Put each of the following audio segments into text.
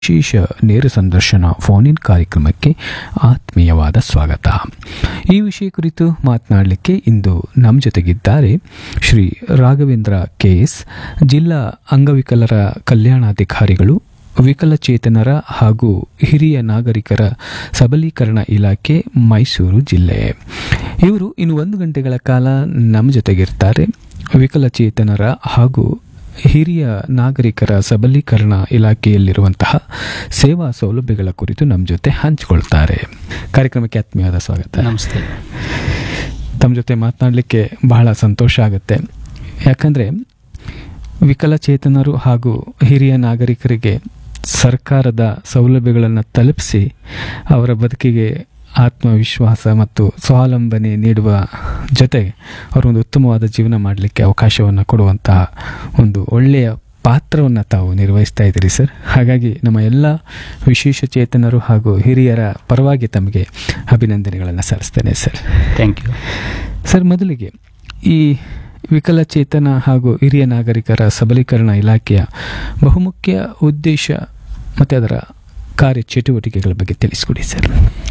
ವಿಶೇಷ ನೇರ ಸಂದರ್ಶನ ಫೋನ್ ಇನ್ ಕಾರ್ಯಕ್ರಮಕ್ಕೆ ಆತ್ಮೀಯವಾದ ಸ್ವಾಗತ. ಈ ವಿಷಯ ಕುರಿತು ಮಾತನಾಡಲಿಕ್ಕೆ ಇಂದು ನಮ್ಮ ಜೊತೆಗಿದ್ದಾರೆ ಶ್ರೀ ರಾಘವೇಂದ್ರ ಕೆಎಸ್, ಜಿಲ್ಲಾ ಅಂಗವಿಕಲರ ಕಲ್ಯಾಣಾಧಿಕಾರಿಗಳು, ವಿಕಲಚೇತನರ ಹಾಗೂ ಹಿರಿಯ ನಾಗರಿಕರ ಸಬಲೀಕರಣ ಇಲಾಖೆ, ಮೈಸೂರು ಜಿಲ್ಲೆ. ಇವರು ಇನ್ನು 1 ಗಂಟೆಗಳ ಕಾಲ ನಮ್ಮ ಜೊತೆಗಿರ್ತಾರೆ. ವಿಕಲಚೇತನರ ಹಾಗೂ ಹಿರಿಯ ನಾಗರಿಕರ ಸಬಲೀಕರಣ ಇಲಾಖೆಯಲ್ಲಿರುವಂತಹ ಸೇವಾ ಸೌಲಭ್ಯಗಳ ಕುರಿತು ನಮ್ಮ ಜೊತೆ ಹಂಚಿಕೊಳ್ತಾರೆ. ಕಾರ್ಯಕ್ರಮಕ್ಕೆ ಆತ್ಮೀಯವಾದ ಸ್ವಾಗತ. ನಮಸ್ತೆ. ತಮ್ಮ ಜೊತೆ ಮಾತನಾಡಲಿಕ್ಕೆ ಬಹಳ ಸಂತೋಷ ಆಗುತ್ತೆ. ಯಾಕಂದರೆ ವಿಕಲಚೇತನರು ಹಾಗೂ ಹಿರಿಯ ನಾಗರಿಕರಿಗೆ ಸರ್ಕಾರದ ಸೌಲಭ್ಯಗಳನ್ನು ತಲುಪಿಸಿ ಅವರ ಬದುಕಿಗೆ ಆತ್ಮವಿಶ್ವಾಸ ಮತ್ತು ಸ್ವಾವಲಂಬನೆ ನೀಡುವ ಜೊತೆಗೆ ಅವರೊಂದು ಉತ್ತಮವಾದ ಜೀವನ ಮಾಡಲಿಕ್ಕೆ ಅವಕಾಶವನ್ನು ಕೊಡುವಂತಹ ಒಂದು ಒಳ್ಳೆಯ ಪಾತ್ರವನ್ನು ತಾವು ನಿರ್ವಹಿಸ್ತಾ ಇದ್ದೀರಿ ಸರ್. ಹಾಗಾಗಿ ನಮ್ಮ ಎಲ್ಲ ವಿಶೇಷ ಚೇತನರು ಹಾಗೂ ಹಿರಿಯರ ಪರವಾಗಿ ತಮಗೆ ಅಭಿನಂದನೆಗಳನ್ನು ಸಲ್ಲಿಸ್ತೇನೆ ಸರ್. Thank you sir. ಮೊದಲಿಗೆ ಈ ವಿಕಲಚೇತನ ಹಾಗೂ ಹಿರಿಯ ನಾಗರಿಕರ ಸಬಲೀಕರಣ ಇಲಾಖೆಯ ಬಹುಮುಖ್ಯ ಉದ್ದೇಶ ಮತ್ತು ಅದರ ಕಾರ್ಯಚಟುವಟಿಕೆಗಳ ಬಗ್ಗೆ ತಿಳಿಸ್ಕೊಡಿ ಸರ್.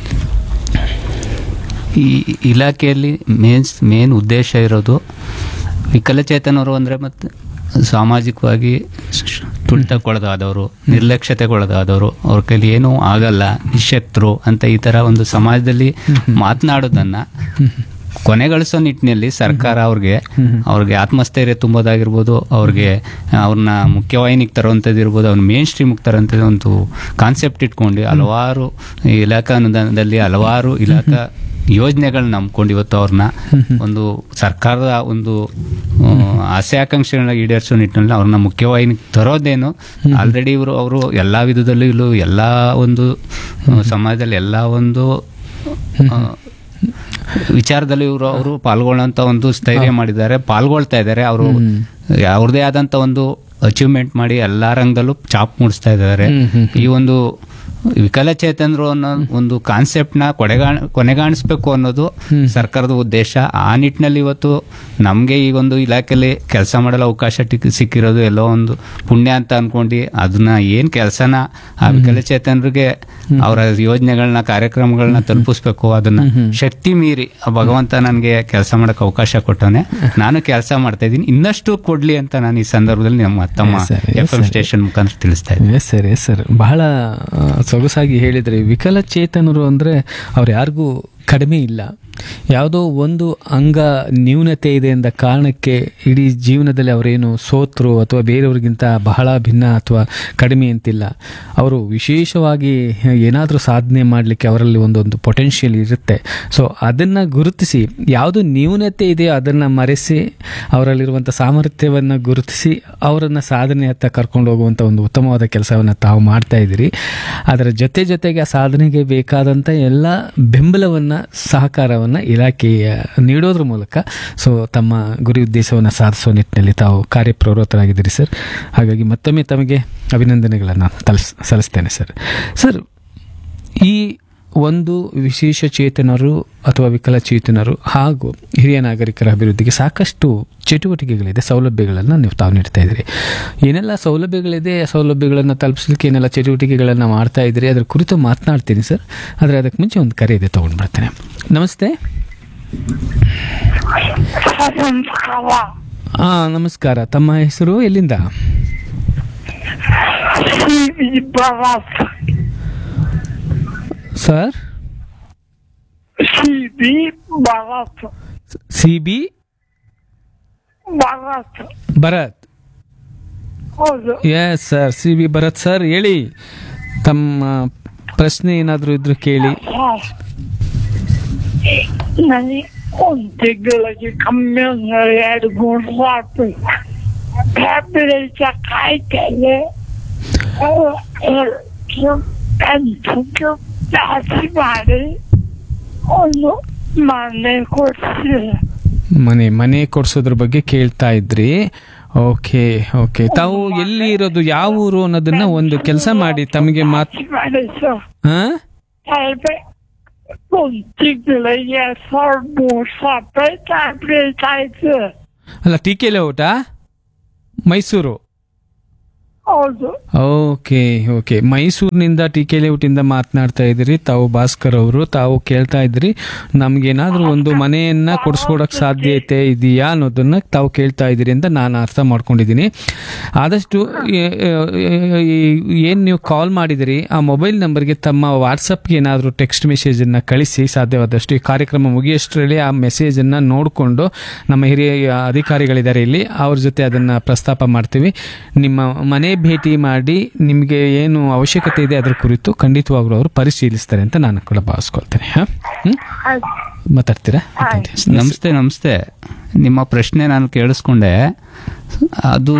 ಈ ಇಲಾಖೆಯಲ್ಲಿ ಮೇನ್ ಉದ್ದೇಶ ಇರೋದು ವಿಕಲಚೇತನರು ಅಂದರೆ ಮತ್ತು ಸಾಮಾಜಿಕವಾಗಿ ತುಳಿತಕ್ಕೊಳಗಾದವರು, ನಿರ್ಲಕ್ಷ್ಯತೆಗೊಳಗಾದವರು, ಅವ್ರ ಕೈಲಿ ಏನೂ ಆಗಲ್ಲ, ನಿಶ್ಶಕ್ತರು ಅಂತ ಈ ಥರ ಒಂದು ಸಮಾಜದಲ್ಲಿ ಮಾತನಾಡೋದನ್ನು ಕೊನೆಗಳಿಸೋ ನಿಟ್ಟಿನಲ್ಲಿ ಸರ್ಕಾರ ಅವ್ರಿಗೆ ಆತ್ಮಸ್ಥೈರ್ಯ ತುಂಬೋದಾಗಿರ್ಬೋದು, ಅವ್ರನ್ನ ಮುಖ್ಯವಾಹಿನಿಗೆ ತರುವಂಥದ್ದು ಇರ್ಬೋದು, ಅವ್ನ ಮೇನ್ ಸ್ಟ್ರೀಮಿಗೆ ತರುವಂಥದ್ದು ಒಂದು ಕಾನ್ಸೆಪ್ಟ್ ಇಟ್ಕೊಂಡು ಹಲವಾರು ಇಲಾಖಾ ಅನುದಾನದಲ್ಲಿ ಹಲವಾರು ಇಲಾಖಾ ಯೋಜನೆಗಳನ್ನ ನಂಬ್ಕೊಂಡು ಇವತ್ತು ಅವ್ರನ್ನ ಒಂದು ಸರ್ಕಾರದ ಒಂದು ಆಸೆ ಆಕಾಂಕ್ಷೆಗಳನ್ನ ಈಡೇರಿಸೋ ನಿಟ್ಟಿನಲ್ಲಿ ಅವ್ರನ್ನ ಮುಖ್ಯವಾಹಿನಿಗೆ ತರೋದೇನು. ಆಲ್ರೆಡಿ ಅವರು ಎಲ್ಲ ವಿಧದಲ್ಲೂ ಎಲ್ಲ ಒಂದು ಸಮಾಜದಲ್ಲಿ ಎಲ್ಲ ಒಂದು ವಿಚಾರದಲ್ಲಿ ಅವರು ಪಾಲ್ಗೊಳ್ಳೋಂಥ ಒಂದು ಸ್ಥೈರ್ಯ ಮಾಡಿದ್ದಾರೆ, ಪಾಲ್ಗೊಳ್ತಾ ಇದ್ದಾರೆ. ಅವರು ಅವ್ರದೇ ಆದಂಥ ಒಂದು ಅಚೀವ್ಮೆಂಟ್ ಮಾಡಿ ಎಲ್ಲ ರಂಗದಲ್ಲೂ ಚಾಪ್ ಮೂಡಿಸ್ತಾ ಇದ್ದಾರೆ. ಈ ಒಂದು ವಿಕಲಚೇತನರು ಅನ್ನೋ ಒಂದು ಕಾನ್ಸೆಪ್ಟ್ನ ಕೊನೆಗಾಣಿಸ್ಬೇಕು ಅನ್ನೋದು ಸರ್ಕಾರದ ಉದ್ದೇಶ. ಆ ನಿಟ್ಟಿನಲ್ಲಿ ಇವತ್ತು ನಮಗೆ ಈ ಒಂದು ಇಲಾಖೆಯಲ್ಲಿ ಕೆಲಸ ಮಾಡಲು ಅವಕಾಶ ಸಿಕ್ಕಿರೋದು ಎಲ್ಲೋ ಒಂದು ಪುಣ್ಯ ಅಂತ ಅನ್ಕೊಂಡು ಅದನ್ನ ಏನು ಕೆಲಸನ ಆ ವಿಕಲಚೇತನರಿಗೆ ಅವರ ಯೋಜನೆಗಳನ್ನ ಕಾರ್ಯಕ್ರಮಗಳನ್ನ ತಲುಪಿಸ್ಬೇಕು, ಅದನ್ನ ಶಕ್ತಿ ಮೀರಿ ಭಗವಂತ ನನಗೆ ಕೆಲಸ ಮಾಡಕ್ಕೆ ಅವಕಾಶ ಕೊಟ್ಟವನೆ, ನಾನು ಕೆಲಸ ಮಾಡ್ತಾ ಇದ್ದೀನಿ, ಇನ್ನಷ್ಟು ಕೊಡ್ಲಿ ಅಂತ ನಾನು ಈ ಸಂದರ್ಭದಲ್ಲಿ ನಮ್ಮ ತಮ್ಮ FM ಸ್ಟೇಷನ್ ಮುಖಾಂತರ ತಿಳಿಸ್ತಾ ಇದ್ದೀನಿ. ಸರ್, ಬಹಳ ಸೊಗಸಾಗಿ ಹೇಳಿದ್ರಿ. ವಿಕಲಚೇತನರು ಅಂದರೆ ಅವ್ರು ಯಾರಿಗೂ ಕಡಿಮೆ ಇಲ್ಲ, ಯಾವುದೋ ಒಂದು ಅಂಗ ನ್ಯೂನತೆ ಇದೆ ಎಂದ ಕಾರಣಕ್ಕೆ ಇಡೀ ಜೀವನದಲ್ಲಿ ಅವರೇನು ಸೋತರು ಅಥವಾ ಬೇರೆಯವ್ರಿಗಿಂತ ಬಹಳ ಭಿನ್ನ ಅಥವಾ ಕಡಿಮೆ ಅಂತಿಲ್ಲ. ಅವರು ವಿಶೇಷವಾಗಿ ಏನಾದರೂ ಸಾಧನೆ ಮಾಡಲಿಕ್ಕೆ ಅವರಲ್ಲಿ ಒಂದೊಂದು ಪೊಟೆನ್ಷಿಯಲ್ ಇರುತ್ತೆ. ಸೊ ಅದನ್ನು ಗುರುತಿಸಿ, ಯಾವುದು ನ್ಯೂನತೆ ಇದೆಯೋ ಅದನ್ನು ಮರೆಸಿ ಅವರಲ್ಲಿರುವಂಥ ಸಾಮರ್ಥ್ಯವನ್ನು ಗುರುತಿಸಿ ಅವರನ್ನು ಸಾಧನೆಯತ್ತ ಕರ್ಕೊಂಡು ಹೋಗುವಂಥ ಒಂದು ಉತ್ತಮವಾದ ಕೆಲಸವನ್ನು ತಾವು ಮಾಡ್ತಾ ಇದ್ದೀರಿ. ಅದರ ಜೊತೆಗೆ ಆ ಸಾಧನೆಗೆ ಬೇಕಾದಂಥ ಎಲ್ಲ ಬೆಂಬಲವನ್ನು, ಸಹಕಾರವನ್ನು ಇಲಾಖೆಯ ನೀಡೋದ್ರ ಮೂಲಕ ಸೊ ತಮ್ಮ ಗುರಿ ಉದ್ದೇಶವನ್ನು ಸಾಧಿಸುವ ನಿಟ್ಟಿನಲ್ಲಿ ತಾವು ಕಾರ್ಯಪ್ರವೃತ್ತರಾಗಿದ್ದೀರಿ ಸರ್. ಹಾಗಾಗಿ ಮತ್ತೊಮ್ಮೆ ತಮಗೆ ಅಭಿನಂದನೆಗಳನ್ನು ಸಲ್ಲಿಸ್ತೇನೆ ಸರ್. ಸರ್, ಈ ಒಂದು ವಿಶೇಷ ಚೇತನರು ಅಥವಾ ವಿಕಲಚೇತನರು ಹಾಗೂ ಹಿರಿಯ ನಾಗರಿಕರ ಅಭಿವೃದ್ಧಿಗೆ ಸಾಕಷ್ಟು ಚಟುವಟಿಕೆಗಳಿದೆ, ಸೌಲಭ್ಯಗಳನ್ನು ತಾವು ನೀಡ್ತಾ ಇದ್ದೀರಿ. ಏನೆಲ್ಲ ಸೌಲಭ್ಯಗಳಿದೆ, ಆ ಸೌಲಭ್ಯಗಳನ್ನು ತಲುಪಿಸಲಿಕ್ಕೆ ಏನೆಲ್ಲ ಚಟುವಟಿಕೆಗಳನ್ನು ಮಾಡ್ತಾ ಇದ್ದೀರಿ, ಅದರ ಕುರಿತು ಮಾತನಾಡ್ತೀನಿ ಸರ್. ಆದರೆ ಅದಕ್ಕೆ ಮುಂಚೆ ಒಂದು ಕರೆ ಇದೆ, ತೊಗೊಂಡು ಬರ್ತೇನೆ. ನಮಸ್ತೆ. ನಮಸ್ಕಾರ. ತಮ್ಮ ಹೆಸರು, ಎಲ್ಲಿಂದ? Sir, CB Bharat. Yes sir, CB Bharat sir, ಹೇಳಿ ತಮ್ಮ ಪ್ರಶ್ನೆ ಏನಾದರೂ ಇದ್ರು ಕೇಳಿ. ನನಗೆ ಒಂದು ತಿಂಗಳಿಗೆ ಕಮ್ಮಿ ಅಂದ್ರೆ 2-3 ಸಾಕು ಟ್ಯಾಬ್ಲೆಟ್ ಕಾಯ್ತೇನೆ, ಜಾಸ್ತಿ ಮಾಡಿ ಒಂದು ಮನೆ ಕೊಡ್ಸೋದ್ರ ಬಗ್ಗೆ ಕೇಳ್ತಾ ಇದ್ರಿ. ಓಕೆ. ತಾವು ಎಲ್ಲಿ ಇರೋದು, ಯಾವ ಊರು ಅನ್ನೋದನ್ನ ಒಂದು ಕೆಲಸ ಮಾಡಿ ತಮಗೆ ಅಲ್ಲ, TK ಲೇಔಟಾ, ಮೈಸೂರು? ಹೌದು. ಓಕೆ ಓಕೆ, ಮೈಸೂರಿನಿಂದ ಟಿ.ಕೆ. ಲೇಔಟಿಂದ ಮಾತನಾಡ್ತಾ ಇದ್ದೀರಿ ತಾವು ಭಾಸ್ಕರ್ ಅವರು. ತಾವು ಕೇಳ್ತಾ ಇದ್ರಿ ನಮ್ಗೇನಾದ್ರೂ ಒಂದು ಮನೆಯನ್ನ ಕೊಡಿಸ್ಕೊಡಕ್ ಸಾಧ್ಯತೆ ಇದೆಯಾ ಅನ್ನೋದನ್ನ ತಾವು ಕೇಳ್ತಾ ಇದ್ದೀರಿ ಅಂತ ನಾನು ಅರ್ಥ ಮಾಡ್ಕೊಂಡಿದ್ದೀನಿ. ಆದಷ್ಟು ಏನ್ ನೀವು ಕಾಲ್ ಮಾಡಿದಿರಿ ಆ ಮೊಬೈಲ್ ನಂಬರ್ಗೆ ತಮ್ಮ ವಾಟ್ಸಪ್ಗೆ ಏನಾದರೂ ಟೆಕ್ಸ್ಟ್ ಮೆಸೇಜ್ ಅನ್ನ ಕಳಿಸಿ. ಸಾಧ್ಯವಾದಷ್ಟು ಈ ಕಾರ್ಯಕ್ರಮ ಮುಗಿಯಷ್ಟರಲ್ಲಿ ಆ ಮೆಸೇಜ್ ಅನ್ನ ನೋಡಿಕೊಂಡು ನಮ್ಮ ಹಿರಿಯ ಅಧಿಕಾರಿಗಳಿದ್ದಾರೆ ಇಲ್ಲಿ, ಅವ್ರ ಜೊತೆ ಅದನ್ನ ಪ್ರಸ್ತಾಪ ಮಾಡ್ತೀವಿ. ನಿಮ್ಮ ಮನೆ ಭೇಟಿ ಮಾಡಿ ನಿಮಗೆ ಏನು ಅವಶ್ಯಕತೆ ಇದೆ ಅದರ ಕುರಿತು ಖಂಡಿತವಾಗ್ಲೂ ಅವರು ಪರಿಶೀಲಿಸ್ತಾರೆ ಅಂತ ನಾನು ಕೂಡ ಭಾವಿಸ್ಕೊಳ್ತೇನೆ. ಮಾತಾಡ್ತೀರಾ? ನಮಸ್ತೆ. ನಮಸ್ತೆ. ನಿಮ್ಮ ಪ್ರಶ್ನೆ ನಾನು ಕೇಳಿಸ್ಕೊಂಡೆ. ಅದು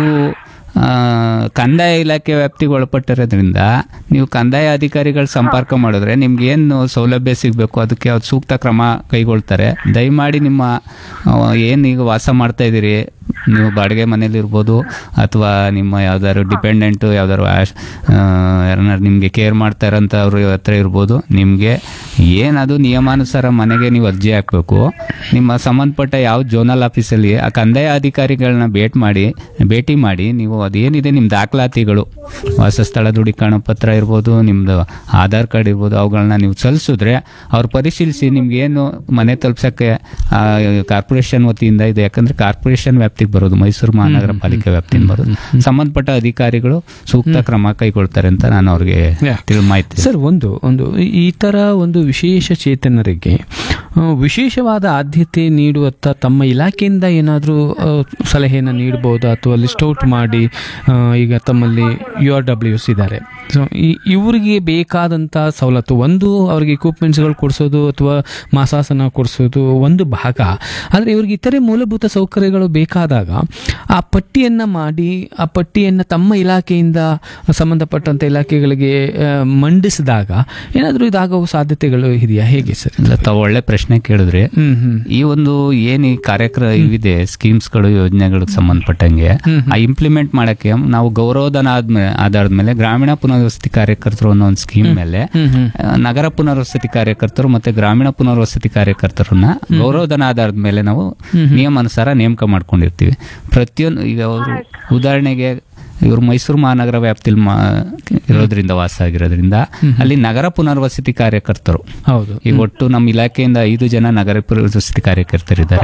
ಕಂದಾಯ ಇಲಾಖೆ ವ್ಯಾಪ್ತಿಗೆ ಒಳಪಟ್ಟಿರೋದ್ರಿಂದ ನೀವು ಕಂದಾಯ ಅಧಿಕಾರಿಗಳ ಸಂಪರ್ಕ ಮಾಡಿದ್ರೆ ನಿಮ್ಗೆ ಏನು ಸೌಲಭ್ಯ ಸಿಗಬೇಕು ಅದಕ್ಕೆ ಅವ್ರು ಸೂಕ್ತ ಕ್ರಮ ಕೈಗೊಳ್ತಾರೆ. ದಯಮಾಡಿ ನಿಮ್ಮ ಏನು ಈಗ ವಾಸ ಮಾಡ್ತಾ ಇದ್ದೀರಿ, ನೀವು ಬಾಡಿಗೆ ಮನೇಲಿ ಇರ್ಬೋದು ಅಥವಾ ನಿಮ್ಮ ಯಾವ್ದಾದ್ರು ಡಿಪೆಂಡೆಂಟು ಯಾವ್ದಾದ್ರು ಯಾರನ್ನಾರು ನಿಮಗೆ ಕೇರ್ ಮಾಡ್ತಾ ಇರೋಂಥವ್ರ ಹತ್ರ ಇರ್ಬೋದು, ನಿಮಗೆ ಏನದು ನಿಯಮಾನುಸಾರ ಮನೆಗೆ ನೀವು ಅರ್ಜಿ ಹಾಕಬೇಕು. ನಿಮ್ಮ ಸಂಬಂಧಪಟ್ಟ ಯಾವ ಝೋನಲ್ ಆಫೀಸಲ್ಲಿ ಆ ಕಂದಾಯ ಅಧಿಕಾರಿಗಳನ್ನ ಭೇಟಿ ಮಾಡಿ ನೀವು ಅದೇನಿದೆ ನಿಮ್ಮ ದಾಖಲಾತಿಗಳು, ವಾಸಸ್ಥಳ ದೃಢೀಕರಣ ಪತ್ರ ಇರ್ಬೋದು, ನಿಮ್ಮದು ಆಧಾರ್ ಕಾರ್ಡ್ ಇರ್ಬೋದು, ಅವುಗಳನ್ನ ನೀವು ಸಲ್ಲಿಸಿದ್ರೆ ಅವ್ರು ಪರಿಶೀಲಿಸಿ ನಿಮ್ಗೇನು ಮನೆ ತಲುಪ್ಸೋಕ್ಕೆ ಕಾರ್ಪೊರೇಷನ್ ವತಿಯಿಂದ ಇದೆ, ಯಾಕಂದರೆ ಕಾರ್ಪೊರೇಷನ್ ವ್ಯಾಪ್ತಿಗೆ ಬರೋದು, ಮೈಸೂರು ಮಹಾನಗರ ಪಾಲಿಕೆ ವ್ಯಾಪ್ತಿಯಿಂದ ಬರೋದು, ಸಂಬಂಧಪಟ್ಟ ಅಧಿಕಾರಿಗಳು ಸೂಕ್ತ ಕ್ರಮ ಕೈಗೊಳ್ತಾರೆ ಅಂತ ನಾನು ಅವ್ರಿಗೆ ಮಾಹಿತಿ. ಸರ್, ಒಂದು ಈ ತರ ಒಂದು ವಿಶೇಷ ಚೇತನರಿಗೆ ವಿಶೇಷವಾದ ಆದ್ಯತೆ ನೀಡುವತ್ತ ತಮ್ಮ ಇಲಾಖೆಯಿಂದ ಏನಾದರೂ ಸಲಹೆಯನ್ನು ನೀಡಬಹುದು ಅಥವಾ ಲಿಸ್ಟ್ ಔಟ್ ಮಾಡಿ, ಈಗ ತಮ್ಮಲ್ಲಿ URWs ಇದ್ದಾರೆ, ಸೊ ಇವರಿಗೆ ಬೇಕಾದಂಥ ಸವಲತ್ತು, ಒಂದು ಅವ್ರಿಗೆ ಇಕ್ವಿಪ್ಮೆಂಟ್ಸ್ಗಳು ಕೊಡಿಸೋದು ಅಥವಾ ಮಾಸಾಸನ ಕೊಡಿಸೋದು ಒಂದು ಭಾಗ, ಆದರೆ ಇವ್ರಿಗೆ ಇತರೆ ಮೂಲಭೂತ ಸೌಕರ್ಯಗಳು ಬೇಕಾದಾಗ ಆ ಪಟ್ಟಿಯನ್ನು ಮಾಡಿ ಆ ಪಟ್ಟಿಯನ್ನು ತಮ್ಮ ಇಲಾಖೆಯಿಂದ ಸಂಬಂಧಪಟ್ಟಂಥ ಇಲಾಖೆಗಳಿಗೆ ಮಂಡಿಸಿದಾಗ ಏನಾದರೂ ಇದಾಗುವ ಸಾಧ್ಯತೆಗಳು ಇದೆಯಾ, ಹೇಗೆ ಸರ್? ತಾವು ಒಳ್ಳೆ ಪ್ರಶ್ನೆ ಕೇಳಿದ್ರಿ. ಈ ಒಂದು ಏನು ಈ ಕಾರ್ಯಕ್ರಮ ಇವಿದೆ, ಸ್ಕೀಮ್ಸ್ಗಳು, ಯೋಜನೆಗಳಿಗೆ ಸಂಬಂಧಪಟ್ಟಂಗೆ ಆ ಇಂಪ್ಲಿಮೆಂಟ್ ಮಾಡಕ್ಕೆ ನಾವು ಗೌರವಧನ ಆಧಾರದ ಮೇಲೆ ಗ್ರಾಮೀಣ ಪುನರ್ವಸತಿ ಕಾರ್ಯಕರ್ತರು ಅನ್ನೋ ಒಂದು ಸ್ಕೀಮ್ ಮೇಲೆ ನಗರ ಪುನರ್ವಸತಿ ಕಾರ್ಯಕರ್ತರು ಮತ್ತೆ ಗ್ರಾಮೀಣ ಪುನರ್ವಸತಿ ಕಾರ್ಯಕರ್ತರನ್ನ ಗೌರವಧನ ಆಧಾರದ ಮೇಲೆ ನಾವು ನಿಯಮಾನುಸಾರ ನೇಮಕ ಮಾಡ್ಕೊಂಡಿರ್ತೀವಿ. ಪ್ರತಿಯೊಂದು ಈಗ ಅವರು ಉದಾಹರಣೆಗೆ ಇವರು ಮೈಸೂರು ಮಹಾನಗರ ವ್ಯಾಪ್ತಿಲಿ ಇರೋದ್ರಿಂದ ವಾಸ ಆಗಿರೋದ್ರಿಂದ ಅಲ್ಲಿ ನಗರ ಪುನರ್ವಸತಿ ಕಾರ್ಯಕರ್ತರು, ಹೌದು, ಈಗ ಒಟ್ಟು ನಮ್ಮ ಇಲಾಖೆಯಿಂದ 5 ಜನ ನಗರ ಪುನರ್ವಸತಿ ಕಾರ್ಯಕರ್ತರಿದ್ದಾರೆ.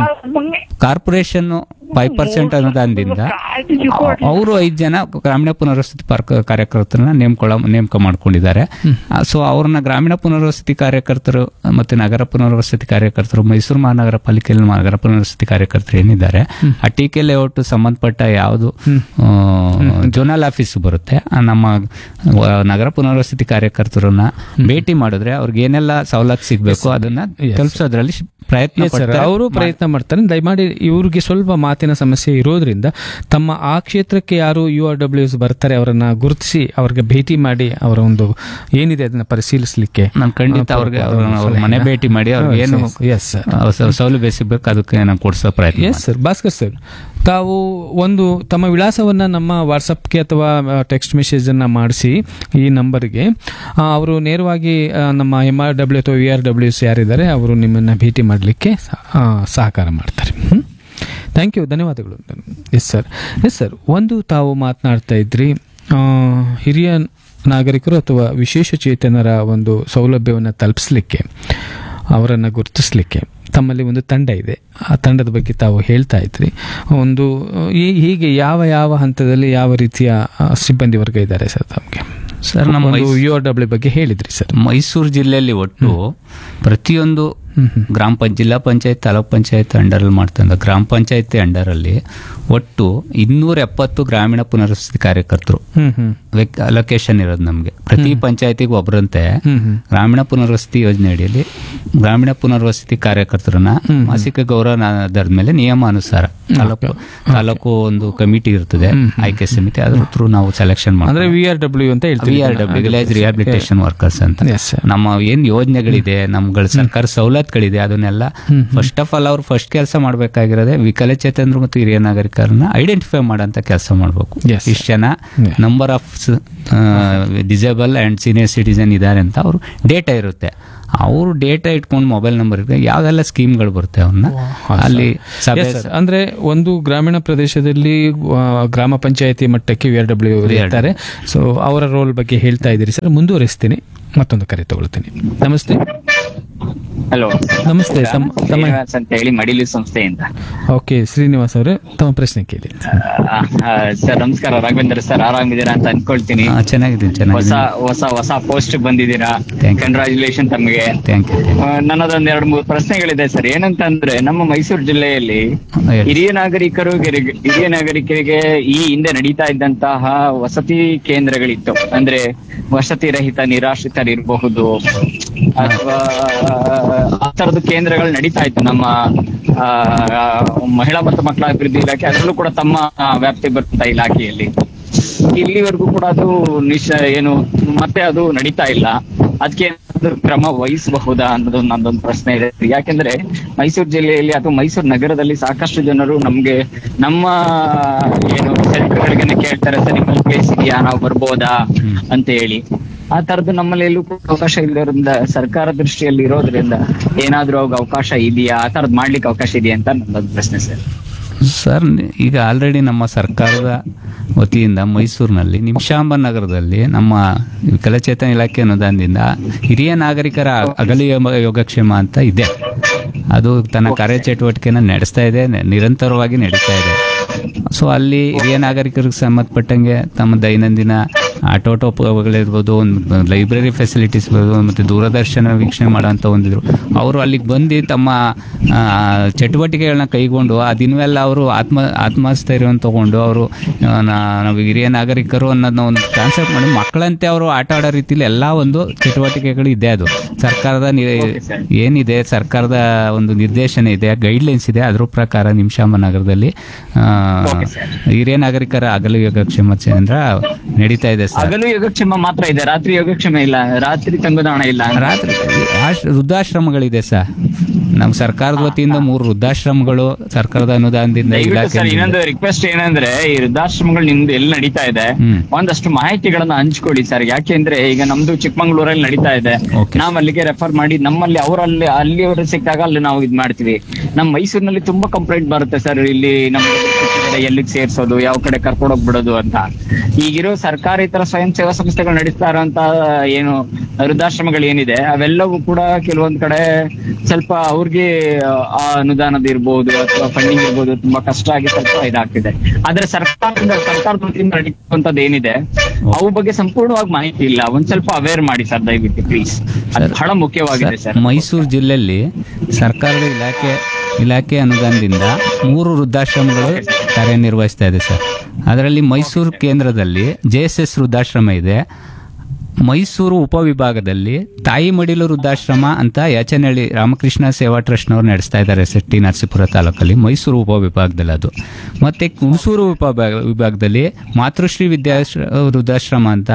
ಕಾರ್ಪೊರೇಷನ್ 5% ಅನುದಾನದಿಂದ ಅವರು 5 ಜನ ಗ್ರಾಮೀಣ ಪುನರ್ವಸತಿ ಕಾರ್ಯಕರ್ತರನ್ನ ನೇಮಕ ಮಾಡ್ಕೊಂಡಿದ್ದಾರೆ. ಸೊ ಅವ್ರನ್ನ ಗ್ರಾಮೀಣ ಪುನರ್ವಸತಿ ಕಾರ್ಯಕರ್ತರು ಮತ್ತೆ ನಗರ ಪುನರ್ವಸತಿ ಕಾರ್ಯಕರ್ತರು, ಮೈಸೂರು ಮಹಾನಗರ ಪಾಲಿಕೆಯಲ್ಲಿ ನಗರ ಪುನರ್ವಸತಿ ಕಾರ್ಯಕರ್ತರು ಏನಿದ್ದಾರೆ, ಆ ಟಿ.ಕೆ. ಲೇಔಟ್ ಸಂಬಂಧಪಟ್ಟ ಯಾವುದು ಝೋನಲ್ ಆಫೀಸ್ ಬರುತ್ತೆ, ನಮ್ಮ ನಗರ ಪುನರ್ವಸತಿ ಕಾರ್ಯಕರ್ತರನ್ನ ಭೇಟಿ ಮಾಡಿದ್ರೆ ಅವ್ರಿಗೆ ಏನೆಲ್ಲ ಸವಲತ್ತು ಸಿಗಬೇಕು ಅದನ್ನ ತಲುಪಿಸೋದ್ರಲ್ಲಿ ಅವರು ಪ್ರಯತ್ನ ಮಾಡ್ತಾರೆ. ದಯಮಾಡಿ ಇವ್ರಿಗೆ ಸ್ವಲ್ಪ ಮಾತಿನ ಸಮಸ್ಯೆ ಇರೋದ್ರಿಂದ ತಮ್ಮ ಆ ಕ್ಷೇತ್ರಕ್ಕೆ ಯಾರು URWs ಬರ್ತಾರೆ ಅವರನ್ನ ಗುರುತಿಸಿ ಅವ್ರಿಗೆ ಭೇಟಿ ಮಾಡಿ ಅವರ ಒಂದು ಏನಿದೆ ಅದನ್ನ ಪರಿಶೀಲಿಸಲಿಕ್ಕೆ ನಾನು ಖಂಡಿತ ಅವ್ರಿಗೆ ಅವ್ರ ಮನೆ ಭೇಟಿ ಮಾಡಿ ಅವ್ರಿಗೆ ಏನು ಸೌಲಭ್ಯ ಸಿಗಬೇಕು ಅದಕ್ಕೆ ನಾನು ಕೊಡಿಸೋ ಪ್ರಯತ್ನ. Yes sir. ಭಾಸ್ಕರ್ ಸರ್, ತಾವು ಒಂದು ತಮ್ಮ ವಿಳಾಸವನ್ನ ನಮ್ಮ ವಾಟ್ಸಪ್ಗೆ ಅಥವಾ ಟೆಕ್ಸ್ಟ್ ಮೆಸೇಜ್ ಅನ್ನ ಮಾಡಿಸಿ ಈ ನಂಬರ್ಗೆ, ಅವರು ನೇರವಾಗಿ ನಮ್ಮ MRW ಅಥವಾ URWs ಯಾರಿದ್ದಾರೆ ಅವರು ನಿಮ್ಮನ್ನ ಭೇಟಿ ಮಾಡಲಿಕ್ಕೆ ಸಹಕಾರ ಮಾಡ್ತಾರೆ. ಥ್ಯಾಂಕ್ ಯು, ಧನ್ಯವಾದಗಳು. Yes sir. ಎಸ್ ಸರ್, ಒಂದು ತಾವು ಮಾತನಾಡ್ತಾ ಇದ್ರಿ ಹಿರಿಯ ನಾಗರಿಕರು ಅಥವಾ ವಿಶೇಷ ಚೇತನರ ಒಂದು ಸೌಲಭ್ಯವನ್ನು ತಲುಪಿಸಲಿಕ್ಕೆ, ಅವರನ್ನು ಗುರುತಿಸಲಿಕ್ಕೆ ತಮ್ಮಲ್ಲಿ ಒಂದು ತಂಡ ಇದೆ. ಆ ತಂಡದ ಬಗ್ಗೆ ತಾವು ಹೇಳ್ತಾ ಇದ್ರಿ. ಒಂದು ಹೀಗೆ ಯಾವ ಹಂತದಲ್ಲಿ ಯಾವ ರೀತಿಯ ಸಿಬ್ಬಂದಿ ವರ್ಗ ಇದ್ದಾರೆ ಸರ್ ತಮಗೆ? ಸರ್, ನಮ್ಮ URW ಬಗ್ಗೆ ಹೇಳಿದ್ರಿ ಸರ್. ಮೈಸೂರು ಜಿಲ್ಲೆಯಲ್ಲಿ ಒಟ್ಟು ಪ್ರತಿಯೊಂದು ಜಿಲ್ಲಾ ಪಂಚಾಯತ್, ತಾಲೂಕ್ ಪಂಚಾಯತ್ ಅಂಡರಲ್ಲಿ ಮಾಡ್ತಾ ಗ್ರಾಮ ಪಂಚಾಯತಿ ಅಂಡರಲ್ಲಿ ಒಟ್ಟು 270 ಗ್ರಾಮೀಣ ಪುನರ್ವಸತಿ ಕಾರ್ಯಕರ್ತರು ಅಲೋಕೇಶನ್ ಇರೋದು ನಮಗೆ. ಪ್ರತಿ ಪಂಚಾಯತಿಗೆ ಒಬ್ಬರಂತೆ ಗ್ರಾಮೀಣ ಪುನರ್ವಸತಿ ಯೋಜನೆ ಅಡಿಯಲ್ಲಿ ಗ್ರಾಮೀಣ ಪುನರ್ವಸತಿ ಕಾರ್ಯಕರ್ತರನ್ನ ಮಾಸಿಕ ಗೌರವ ಆಧಾರದ ಮೇಲೆ ನಿಯಮಾನುಸಾರ ತಾಲೂಕು ಒಂದು ಕಮಿಟಿ ಇರ್ತದೆ, ಆಯ್ಕೆ ಸಮಿತಿ, ಅದ್ರ ಥ್ರೂ ನಾವು ಸೆಲೆಕ್ಷನ್ ಮಾಡ್ತೀವಿ. VRW ಅಂತ ಹೇಳ್ತೀವಿ, VRW ವಿಲೇಜ್ ರಿಹಾಬಿಲಿಟೇಷನ್ ವರ್ಕರ್ಸ್ ಅಂತ. ನಮ್ಮ ಏನ್ ಯೋಜನೆಗಳಿದೆ, ನಮ್ಗಳ ಸರ್ಕಾರ ಸವಲತ್ತುಗಳಿದೆ, ಅದನ್ನೆಲ್ಲ ಫಸ್ಟ್ ಆಫ್ ಆಲ್ ಅವ್ರು ಫಸ್ಟ್ ಕೆಲಸ ಮಾಡಬೇಕಾಗಿರೋದೇ ವಿಕಲಚೇತನರು ಮತ್ತು ಹಿರಿಯ ನಾಗರಿಕ ನಾಗರಿಕರನ್ನ ಐಡೆಂಟಿಫೈ ಮಾಡೋಂಥ ಕೆಲಸ ಮಾಡಬೇಕು. Yes. ಇಷ್ಟು ಜನ Yeah. Number of disable and senior citizen ಇದ್ದಾರೆ ಅಂತ ಅವರು ಡೇಟಾ ಇರುತ್ತೆ. ಅವರು ಡೇಟಾ ಇಟ್ಕೊಂಡು ಮೊಬೈಲ್ ನಂಬರ್ ಯಾವ್ದೆಲ್ಲ ಸ್ಕೀಮ್ಗಳು ಬರುತ್ತೆ ಅವನ್ನ ಅಲ್ಲಿ ಸಭೆ Yes, sir. ಅಂದ್ರೆ ಒಂದು ಗ್ರಾಮೀಣ ಪ್ರದೇಶದಲ್ಲಿ ಗ್ರಾಮ ಪಂಚಾಯತಿ ಮಟ್ಟಕ್ಕೆ VRW ಇರ್ತಾರೆ. ಸೊ ಅವರ ರೋಲ್ ಬಗ್ಗೆ ಹೇಳ್ತಾ ಇದ್ದೀರಿ ಸರ್. ಮುಂದುವರಿಸ್ತೀನಿ, ಮತ್ತೊಂದು ಕರೆ ತಗೊಳ್ತೀನಿ. ನಮಸ್ತೆ. ಹಲೋ, ನಮಸ್ತೆ. ಶ್ರೀನಿವಾಸ್ ಅಂತ ಹೇಳಿ ಮಡಿಲಿ ಸಂಸ್ಥೆಯಿಂದ. ಓಕೆ, ಶ್ರೀನಿವಾಸ್ ಅವರೇ, ತಮ್ಮ ಪ್ರಶ್ನೆ ಕೇಳಿ. ಸರ್ ನಮಸ್ಕಾರ. ರಾಘವೇಂದ್ರ ಸರ್, ಆರಾಮಿದ್ದೀರಾ ಅಂತ ಅನ್ಕೊಳ್ತೀನಿ. ಚೆನ್ನಾಗಿದ್ದೀನಿ. ಹೊಸ ಪೋಸ್ಟ್ ಬಂದಿದ್ದೀರಾ, Thank you. ಕಂಗ್ರಾಚುಲೇಷನ್ ತಮಗೆ. Thank you. ನನ್ನದೊಂದ್ 2-3 ಪ್ರಶ್ನೆಗಳಿದೆ ಸರ್. ಏನಂತಂದ್ರೆ, ನಮ್ಮ ಮೈಸೂರು ಜಿಲ್ಲೆಯಲ್ಲಿ ಹಿರಿಯ ನಾಗರಿಕರಿಗೆ ಈ ಹಿಂದೆ ನಡೀತಾ ಇದ್ದಂತಹ ವಸತಿ ಕೇಂದ್ರಗಳಿತ್ತು. ಅಂದ್ರೆ ವಸತಿ ರಹಿತ ನಿರಾಶ್ರಿತರಿರಬಹುದು ಅಥವಾ ಆ ತರದ ಕೇಂದ್ರಗಳು ನಡೀತಾ ಇತ್ತು ನಮ್ಮ ಮಹಿಳಾ ಮತ್ತು ಮಕ್ಕಳ ಅಭಿವೃದ್ಧಿ ಇಲಾಖೆ. ಅದರಲ್ಲೂ ಕೂಡ ತಮ್ಮ ವ್ಯಾಪ್ತಿ ಬರುತ್ತಾ ಇಲಾಖೆಯಲ್ಲಿ ಇಲ್ಲಿವರೆಗೂ ಕೂಡ ಅದು ಏನು ಮತ್ತೆ ಅದು ನಡೀತಾ ಇಲ್ಲ. ಅದಕ್ಕೆ ಕ್ರಮ ವಹಿಸಬಹುದಾ ಅನ್ನೋದು ನಂದೊಂದು ಪ್ರಶ್ನೆ ಇದೆ. ಯಾಕೆಂದ್ರೆ ಮೈಸೂರು ಜಿಲ್ಲೆಯಲ್ಲಿ ಅಥವಾ ಮೈಸೂರು ನಗರದಲ್ಲಿ ಸಾಕಷ್ಟು ಜನರು ನಮ್ಮ ಏನು ಸೆಂಟರ್ಗಳಿಗೆ ಕೇಳ್ತಾರೆ, ಸರ್ ನಿಮ್ಮಲ್ಲಿ ಪ್ಲೇಸ್ ಇದೆಯಾ, ನಾವು ಬರ್ಬೋದಾ ಅಂತ ಹೇಳಿ. ಆ ತರದ್ದು ನಮ್ಮಲ್ಲಿ ಎಲ್ಲೂ ಕೂಡ ಅವಕಾಶ ಇಲ್ಲದ್ರಿಂದ, ಸರ್ಕಾರ ದೃಷ್ಟಿಯಲ್ಲಿ ಇರೋದ್ರಿಂದ ಏನಾದ್ರೂ ಅವಾಗ ಅವಕಾಶ ಇದೆಯಾ, ಆ ತರದ್ ಮಾಡ್ಲಿಕ್ಕೆ ಅವಕಾಶ ಇದೆಯಾ ಅಂತ ನನ್ನೊಂದು ಪ್ರಶ್ನೆ ಸರ್. ಸರ್, ಈಗ ಆಲ್ರೆಡಿ ನಮ್ಮ ಸರ್ಕಾರದ ವತಿಯಿಂದ ಮೈಸೂರಿನಲ್ಲಿ ನಿಮಿಷಾಂಬ ನಗರದಲ್ಲಿ ನಮ್ಮ ವಿಕಲಚೇತನ ಇಲಾಖೆ ಅನುದಾನದಿಂದ ಹಿರಿಯ ನಾಗರಿಕರ ಅಗಲಿ ಯೋಗಕ್ಷೇಮ ಅಂತ ಇದೆ. ಅದು ತನ್ನ ಕಾರ್ಯಚಟುವಟಿಕೆನ ನಡೆಸ್ತಾ ಇದೆ, ನಿರಂತರವಾಗಿ ನಡೀತಾ ಇದೆ. ಸೊ ಅಲ್ಲಿ ಹಿರಿಯ ನಾಗರಿಕರಿಗೆ ಸಂಬಂಧಪಟ್ಟಂಗೆ ತಮ್ಮ ದೈನಂದಿನ ಆಟೋಟೋಪಗಳಿರ್ಬೋದು, ಲೈಬ್ರರಿ ಫೆಸಿಲಿಟೀಸ್ ಇರ್ಬೋದು, ಮತ್ತು ದೂರದರ್ಶನ ವೀಕ್ಷಣೆ ಮಾಡೋಂಥ ಒಂದಿದ್ರು. ಅವರು ಅಲ್ಲಿಗೆ ಬಂದು ತಮ್ಮ ಚಟುವಟಿಕೆಗಳನ್ನ ಕೈಗೊಂಡು ಅದಿನ್ವೆಲ್ಲ ಅವರು ಆತ್ಮಸ್ಥೈರ್ಯವನ್ನು ತಗೊಂಡು ಅವರು ನಾವು ಹಿರಿಯ ನಾಗರಿಕರು ಅನ್ನೋದನ್ನ ಒಂದು ಕಾನ್ಸೆಪ್ಟ್ ಮಾಡಿ ಮಕ್ಕಳಂತೆ ಅವರು ಆಟ ಆಡೋ ರೀತಿಲಿ ಎಲ್ಲ ಒಂದು ಚಟುವಟಿಕೆಗಳು ಇದೆ. ಅದು ಸರ್ಕಾರದ ಏನಿದೆ, ಸರ್ಕಾರದ ಒಂದು ನಿರ್ದೇಶನ ಇದೆ, ಗೈಡ್ಲೈನ್ಸ್ ಇದೆ. ಅದ್ರ ಪ್ರಕಾರ ನಿಮಿಷಾಂಬ ನಗರದಲ್ಲಿ ಹಿರಿಯ ನಾಗರಿಕರ ಹಗಲು ಯೋಗಕ್ಷೇಮ ಕೇಂದ್ರ ನಡೀತಾ ಇದೆ ಸರ್. ಹಗಲು ಯೋಗಕ್ಷೇಮ ಮಾತ್ರ ಇದೆ, ರಾತ್ರಿ ಯೋಗಕ್ಷೇಮ ಇಲ್ಲ, ರಾತ್ರಿ ತಂಗುದಾಣ ಇಲ್ಲ. ರಾತ್ರಿ ವೃದ್ಧಾಶ್ರಮಗಳಿದೆ ಸರ್. ನಮ್ಮ ಸರ್ಕಾರದ ವತಿಯಿಂದ 3 ವೃದ್ಧಾಶ್ರಮಗಳು ಸರ್ಕಾರದ ಅನುದಾನದಿಂದ. ಇನ್ನೊಂದು ರಿಕ್ವೆಸ್ಟ್ ಏನಂದ್ರೆ, ಈ ವೃದ್ಧಾಶ್ರಮಗಳು ನಿಮ್ದು ಎಲ್ಲಿ ನಡೀತಾ ಇದೆ ಒಂದಷ್ಟು ಮಾಹಿತಿಗಳನ್ನ ಹಂಚ್ಕೊಡಿ ಸರ್. ಯಾಕೆಂದ್ರೆ ಈಗ ನಮ್ದು ಚಿಕ್ಕಮಂಗ್ಳೂರಲ್ಲಿ ನಡೀತಾ ಇದೆ, ನಾವ್ ಅಲ್ಲಿಗೆ ರೆಫರ್ ಮಾಡಿ ನಮ್ಮಲ್ಲಿ ಅಲ್ಲಿ ಅವರು ಸಿಕ್ಕಾಗ ಅಲ್ಲಿ ನಾವು ಇದ್ ಮಾಡ್ತೀವಿ. ನಮ್ ಮೈಸೂರಿನಲ್ಲಿ ತುಂಬಾ ಕಂಪ್ಲೇಂಟ್ ಬರುತ್ತೆ ಸರ್, ಇಲ್ಲಿ ನಮ್ಗೆ ಎಲ್ಲಿಗೆ ಸೇರ್ಸೋದು, ಯಾವ ಕಡೆ ಕರ್ಕೊಂಡು ಹೋಗ್ಬಿಡೋದು ಅಂತ. ಈಗಿರೋ ಸರ್ಕಾರೇತರ ಸ್ವಯಂ ಸೇವಾ ಸಂಸ್ಥೆಗಳು ನಡೆಸ್ತಾ ಇರೋಂತ ಏನು ವೃದ್ಧಾಶ್ರಮಗಳು ಏನಿದೆ ಅವೆಲ್ಲವೂ ಕೂಡ ಕೆಲವೊಂದ್ ಕಡೆ ಸ್ವಲ್ಪ ಅವ್ರಿಗೆ ಆ ಅನುದಾನದ ಇರ್ಬೋದು ಅಥವಾ ಫಂಡಿಂಗ್ ಇರ್ಬೋದು ತುಂಬಾ ಕಷ್ಟ ಆಗಿ ಸ್ವಲ್ಪ ಇದಾಗ್ತಿದೆ. ಆದ್ರೆ ಸರ್ಕಾರದ ವತಿಯಿಂದ ನಡೀತಕ್ಕಂಥದ್ದು ಏನಿದೆ ಅವು ಬಗ್ಗೆ ಸಂಪೂರ್ಣವಾಗಿ ಮಾಹಿತಿ ಇಲ್ಲ. ಒಂದ್ ಸ್ವಲ್ಪ ಅವೇರ್ ಮಾಡಿ ಸರ್, ದಯವಿಟ್ಟು ಪ್ಲೀಸ್. ಅದು ಬಹಳ ಮುಖ್ಯವಾಗಿದೆ ಸರ್. ಮೈಸೂರು ಜಿಲ್ಲೆಯಲ್ಲಿ ಸರ್ಕಾರದ ಇಲಾಖೆ ಅನುದಾನದಿಂದ 3 ವೃದ್ಧಾಶ್ರಮಗಳು ಕಾರ್ಯನಿರ್ವಹಿಸ್ತಾ ಇದೆ ಸರ್. ಅದರಲ್ಲಿ ಮೈಸೂರು ಕೇಂದ್ರದಲ್ಲಿ JSS ವೃದ್ಧಾಶ್ರಮ ಇದೆ. ಮೈಸೂರು ಉಪವಿಭಾಗದಲ್ಲಿ ತಾಯಿ ಮಡಿಲು ವೃದ್ಧಾಶ್ರಮ ಅಂತ ಯಾಚನಹಳ್ಳಿ ರಾಮಕೃಷ್ಣ ಸೇವಾ ಟ್ರಸ್ಟ್ನವ್ರು ನಡೆಸ್ತಾ ಇದ್ದಾರೆ ST ನರಸೀಪುರ ತಾಲೂಕಲ್ಲಿ, ಮೈಸೂರು ಉಪವಿಭಾಗದಲ್ಲಿ ಅದು. ಮತ್ತೆ ಹುಣಸೂರು ವಿಭಾಗದಲ್ಲಿ ಮಾತೃಶ್ರೀ ವೃದ್ಧಾಶ್ರಮ ಅಂತ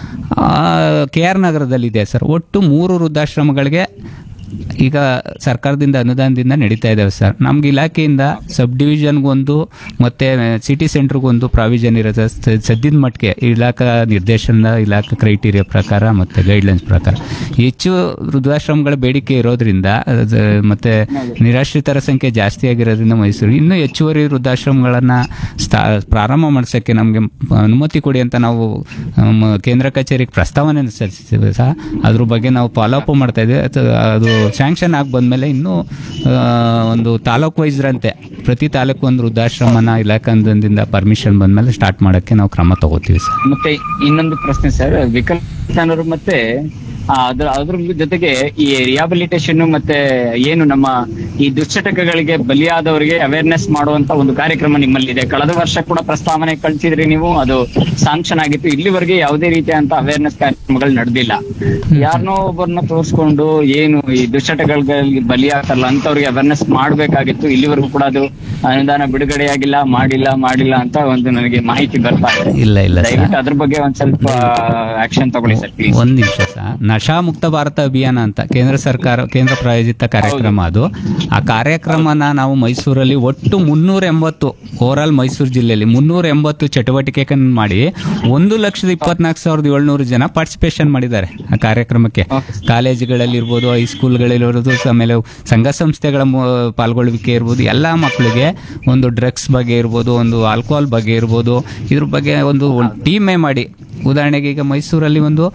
KR ನಗರದಲ್ಲಿದೆ ಸರ್. ಒಟ್ಟು 3 ವೃದ್ಧಾಶ್ರಮಗಳಿಗೆ ಈಗ ಸರ್ಕಾರದಿಂದ ಅನುದಾನದಿಂದ ನಡೀತಾ ಇದ್ದಾವೆ ಸರ್. ನಮ್ಗೆ ಇಲಾಖೆಯಿಂದ ಸಬ್ ಡಿವಿಷನ್ಗೊಂದು ಮತ್ತೆ ಸಿಟಿ ಸೆಂಟರ್ಗೊಂದು ಪ್ರಾವಿಷನ್ ಇರುತ್ತೆ. ಸದ್ಯದ ಮಟ್ಟಿಗೆ ಇಲಾಖಾ ನಿರ್ದೇಶನ, ಇಲಾಖಾ ಕ್ರೈಟೀರಿಯಾ ಪ್ರಕಾರ ಮತ್ತೆ ಗೈಡ್ಲೈನ್ಸ್ ಪ್ರಕಾರ ಹೆಚ್ಚು ವೃದ್ಧಾಶ್ರಮಗಳ ಬೇಡಿಕೆ ಇರೋದ್ರಿಂದ ಮತ್ತೆ ನಿರಾಶ್ರಿತರ ಸಂಖ್ಯೆ ಜಾಸ್ತಿ ಆಗಿರೋದ್ರಿಂದ ಮೈಸೂರು ಇನ್ನೂ ಹೆಚ್ಚುವರಿ ವೃದ್ಧಾಶ್ರಮಗಳನ್ನ ಪ್ರಾರಂಭ ಮಾಡಿಸೋಕ್ಕೆ ನಮಗೆ ಅನುಮತಿ ಕೊಡಿ ಅಂತ ನಾವು ಕೇಂದ್ರ ಕಚೇರಿಗೆ ಪ್ರಸ್ತಾವನೆ ಸಲ್ಲಿಸಿದ್ದೇವೆ ಸಹ. ಅದ್ರ ಬಗ್ಗೆ ನಾವು ಫಾಲೋ ಅಪ್ ಮಾಡ್ತಾ ಇದ್ದೇವೆ. ಅದು ಸ್ಯಾಂಕ್ಷನ್ ಆಗಿ ಬಂದ್ಮೇಲೆ ಇನ್ನೂ ಒಂದು ತಾಲೂಕು ವೈಸ್ರಂತೆ ಪ್ರತಿ ತಾಲೂಕು ಒಂದು ವೃದ್ಧಾಶ್ರಮನ ಇಲಾಖೆಯಿಂದ ಪರ್ಮಿಷನ್ ಬಂದ್ಮೇಲೆ ಸ್ಟಾರ್ಟ್ ಮಾಡಕ್ಕೆ ನಾವು ಕ್ರಮ ತಗೋತೀವಿ ಸರ್. ಮತ್ತೆ ಇನ್ನೊಂದು ಪ್ರಶ್ನೆ ಸರ್, ವಿಕಲಚೇತನರು ಮತ್ತೆ ಅದ್ರ ಜೊತೆಗೆ ಈ ರಿಹಾಬಿಲಿಟೇಷನ್ ಮತ್ತೆ ಏನು ನಮ್ಮ ಈ ದುಶ್ಚಟಗಳಿಗೆ ಬಲಿಯಾದವರಿಗೆ ಅವೇರ್ನೆಸ್ ಮಾಡುವಂತ ಒಂದು ಕಾರ್ಯಕ್ರಮ ನಿಮ್ಮಲ್ಲಿದೆ. ಕಳೆದ ವರ್ಷ ಕೂಡ ಪ್ರಸ್ತಾವನೆ ಕಳಿಸಿದ್ರಿ ನೀವು, ಅದು ಸಾಂಕ್ಷನ್ ಆಗಿತ್ತು. ಇಲ್ಲಿವರೆಗೆ ಯಾವುದೇ ರೀತಿಯಂತ ಅವೇರ್ನೆಸ್ ಕಾರ್ಯಕ್ರಮಗಳು ನಡೆದಿಲ್ಲ. ಯಾರನ್ನೋ ಒಬ್ಬರನ್ನ ತೋರಿಸ್ಕೊಂಡು ಏನು ಈ ದುಶ್ಚಟಗಳಿಗೆ ಬಲಿಯಾಗ್ತಾರಲ್ಲ ಅಂತವ್ರಿಗೆ ಅವೇರ್ನೆಸ್ ಮಾಡ್ಬೇಕಾಗಿತ್ತು. ಇಲ್ಲಿವರೆಗೂ ಕೂಡ ಅದು ಅನುದಾನ ಬಿಡುಗಡೆಯಾಗಿಲ್ಲ, ಮಾಡಿಲ್ಲ ಅಂತ ಒಂದು ನನಗೆ ಮಾಹಿತಿ ಬರ್ತಾ ಇದೆ. ಇಲ್ಲ ದಯವಿಟ್ಟು ಅದ್ರ ಬಗ್ಗೆ ಒಂದ್ ಸ್ವಲ್ಪ ಆಕ್ಷನ್ ತಗೊಳ್ಳಿ ಸರ್ ಪ್ಲೀಸ್. ಒಂದ್ ನಿಮಿಷ ಸರ್, ನಶಾ ಮುಕ್ತ ಭಾರತ ಅಭಿಯಾನ ಅಂತ ಕೇಂದ್ರ ಪ್ರಾಯೋಜಿತ ಕಾರ್ಯಕ್ರಮ ಅದು. ಆ ಕಾರ್ಯಕ್ರಮನ ನಾವು ಮೈಸೂರಲ್ಲಿ ಒಟ್ಟು 380 ಓವರಾಲ್ ಮೈಸೂರು ಜಿಲ್ಲೆಯಲ್ಲಿ 380 ಚಟುವಟಿಕೆಗಳನ್ನು ಮಾಡಿ 1,24,700 ಜನ ಪಾರ್ಟಿಸಿಪೇಷನ್ ಮಾಡಿದ್ದಾರೆ ಆ ಕಾರ್ಯಕ್ರಮಕ್ಕೆ. ಕಾಲೇಜುಗಳಲ್ಲಿ ಇರ್ಬೋದು, ಹೈಸ್ಕೂಲ್ಗಳಿರ್ಬೋದು, ಆಮೇಲೆ ಸಂಘ ಸಂಸ್ಥೆಗಳ ಪಾಲ್ಗೊಳ್ಳುವಿಕೆ ಇರ್ಬೋದು, ಎಲ್ಲ ಮಕ್ಕಳಿಗೆ ಒಂದು ಡ್ರಗ್ಸ್ ಬಗ್ಗೆ ಇರ್ಬೋದು, ಒಂದು ಆಲ್ಕೋಹಾಲ್ ಬಗ್ಗೆ ಇರ್ಬೋದು, ಇದ್ರ ಬಗ್ಗೆ ಒಂದು ಟೀಮೇ ಮಾಡಿ. ಉದಾಹರಣೆಗೆ ಈಗ ಮೈಸೂರಲ್ಲಿ ಒಂದು